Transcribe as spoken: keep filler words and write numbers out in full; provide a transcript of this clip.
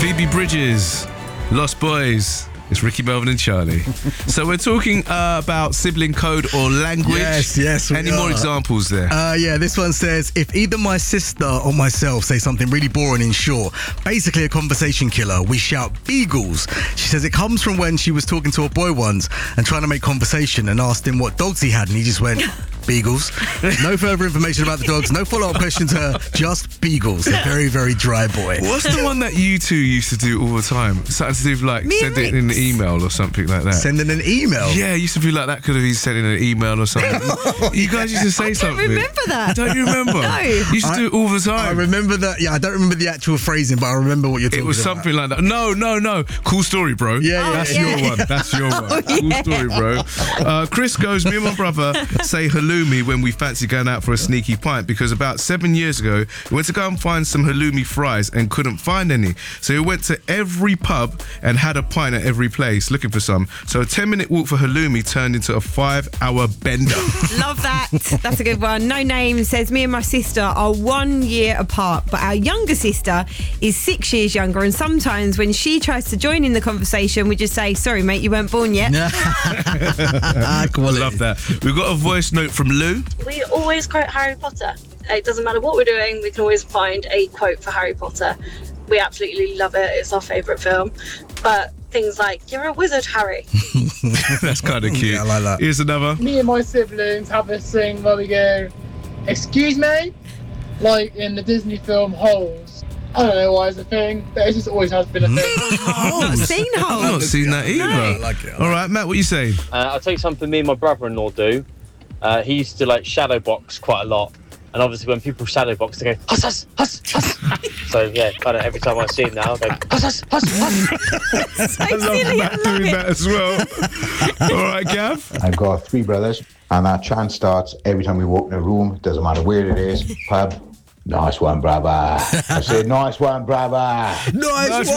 Phoebe Bridgers, Lost Boys. It's Ricky, Melvin and Charlie. So we're talking uh, about sibling code or language. Yes, yes. we Any are. more examples there? Uh, yeah, this one says, if either my sister or myself say something really boring in short, basically a conversation killer, we shout beagles. She says it comes from when she was talking to a boy once and trying to make conversation and asked him what dogs he had, and he just went, beagles. No further information about the dogs, no follow-up question to her, just beagles. A very, very dry boy. What's the one that you two used to do all the time? Something to do with like Me send and it in an Rix. email or something like that. Sending an email. Yeah, it used to be like that. Could have been sending an email or something. You guys used to say I don't something. remember that. Don't you remember? No. You used to I- do it all the time. I remember that. Yeah, I don't remember the actual phrasing, but I remember what you're talking It was about. something like that. No, no, no. Cool story, bro. Yeah, yeah, That's yeah. your one. That's your one. Oh, Cool yeah. story, bro. Uh, Chris goes, me and my brother say halloumi when we fancy going out for a sneaky pint because about seven years ago, we went to go and find some halloumi fries and couldn't find any. So we went to every pub and had a pint at every place looking for some. So a ten minute walk for halloumi turned into a five hour bender. Love that. That's a good one. No Name says, me and my sister are one year apart, but our younger sister is six years younger, and sometimes when she tries to join in the conversation, we just say, sorry, mate, you weren't born yet. Quality. Love that. We've got a voice note from Lou. We always quote Harry Potter. It doesn't matter what we're doing, we can always find a quote for Harry Potter. We absolutely love it. It's our favourite film. But things like, you're a wizard, Harry. That's kind of cute. Yeah, I like that. Here's another. Me and my siblings have this thing where we go, excuse me? Like in the Disney film Holes. I don't know why it's a thing, but it just always has been a thing. I've not seen I've not Holes. seen that either. I like it. I All right, Matt, what you saying? Uh, I'll tell you something me and my brother-in-law do. Uh, he used to like shadow box quite a lot. And obviously when people shadow box, they go, huss, huss, huss, huss. So yeah, kind of every time I see him now, I go, huss, huss, huss, huss. So silly, I Matt love doing it. that as well. All right, Gav. I've got three brothers, and that chant starts every time we walk in a room. Doesn't matter where it is. Pub. Nice one, brother. I said, nice one, brother. Nice, Nice